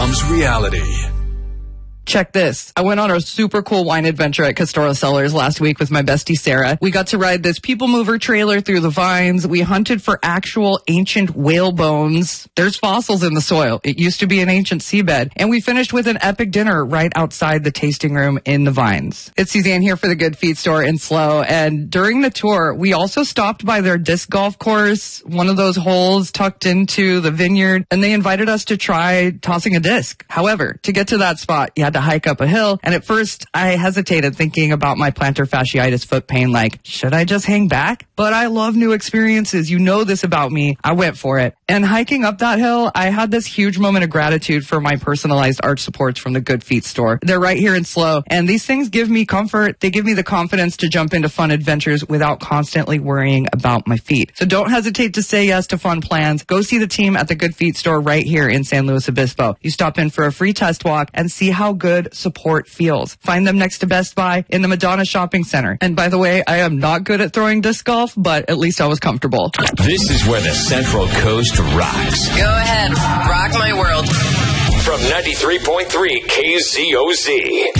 becomes reality. Check this. I went on a super cool wine adventure at Castoro Cellars last week with my bestie Sarah. We got to ride this people mover trailer through the vines. We hunted for actual ancient whale bones. There's fossils in the soil. It used to be an ancient seabed. And we finished with an epic dinner right outside the tasting room in the vines. It's Suzanne here for the Good Feet store in SLO. And during the tour, we also stopped by their disc golf course, one of those holes tucked into the vineyard, and they invited us to try tossing a disc. However, to get to that spot, you had to hike up a hill, and at first I hesitated, thinking about my plantar fasciitis foot pain, like, should I just hang back? But I love new experiences. You know this about me. I went for it. And hiking up that hill, I had this huge moment of gratitude for my personalized arch supports from the Good Feet store. They're right here in SLO, and these things give me comfort. They give me the confidence to jump into fun adventures without constantly worrying about my feet. So don't hesitate to say yes to fun plans. Go see the team at the Good Feet store right here in San Luis Obispo. You stop in for a free test walk and see how good support feels. Find them next to Best Buy in the Madonna Shopping Center. And by the way, I am not good at throwing disc golf, but at least I was comfortable. This is where the Central Coast rocks. Go ahead, rock my world. From 93.3 KZOZ.